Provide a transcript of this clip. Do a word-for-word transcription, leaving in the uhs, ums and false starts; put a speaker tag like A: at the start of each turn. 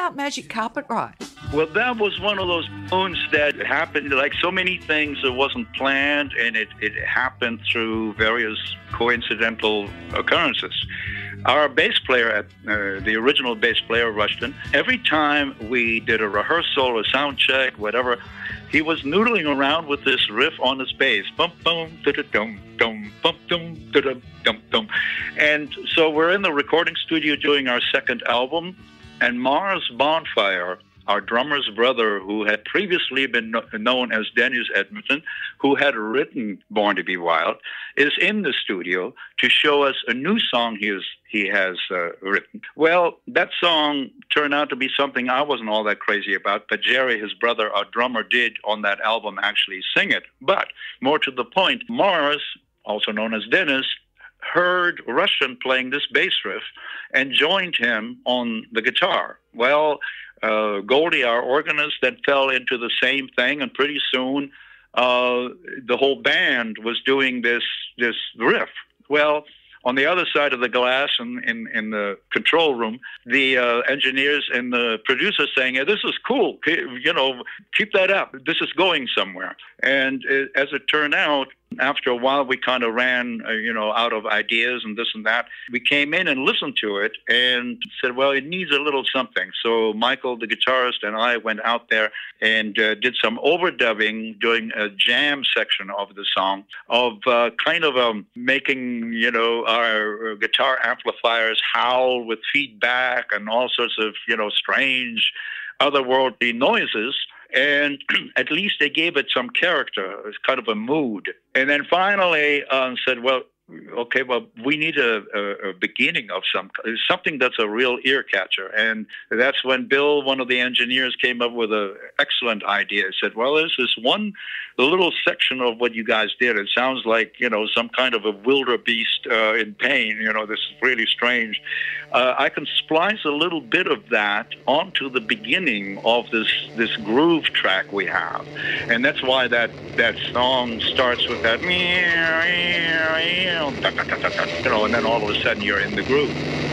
A: about Magic Carpet Ride?
B: Well, that was one of those tunes that happened, like so many things, it wasn't planned, and it, it happened through various coincidental occurrences. Our bass player, at uh, the original bass player, Rushton, every time we did a rehearsal, a sound check, whatever, he was noodling around with this riff on his bass. Bum, bum, da-da-dum, dum, bum, dum, da-da, dum, dum. And so we're in the recording studio doing our second album, and Mars Bonfire, our drummer's brother, who had previously been no- known as Dennis Edmonton, who had written Born to Be Wild, is in the studio to show us a new song he, is, he has uh, written. Well, that song turned out to be something I wasn't all that crazy about, but Jerry, his brother, our drummer, did on that album actually sing it. But more to the point, Mars, also known as Dennis, heard Rushton playing this bass riff and joined him on the guitar. Well, uh, Goldie, our organist, then fell into the same thing, and pretty soon uh, the whole band was doing this this riff. Well, on the other side of the glass in, in, in the control room, the uh, engineers and the producers saying, hey, this is cool, you know, keep that up. This is going somewhere. And it, as it turned out, after a while, we kind of ran, uh, you know, out of ideas and this and that. We came in and listened to it and said, well, it needs a little something. So Michael, the guitarist, and I went out there and uh, did some overdubbing, doing a jam section of the song, of uh, kind of um, making, you know, our guitar amplifiers howl with feedback and all sorts of, you know, strange, otherworldly noises. And at least they gave it some character. It was kind of a mood. And then finally uh, said, well, okay, well, we need a, a, a beginning of some, something that's a real ear catcher. And that's when Bill, one of the engineers, came up with an excellent idea. He said, well, there's this one the little section of what you guys did. It sounds like, you know, some kind of a wildebeest uh, in pain. You know, this is really strange. Uh, I can splice a little bit of that onto the beginning of this this groove track we have. And that's why that, that song starts with that, you know, and then all of a sudden you're in the groove.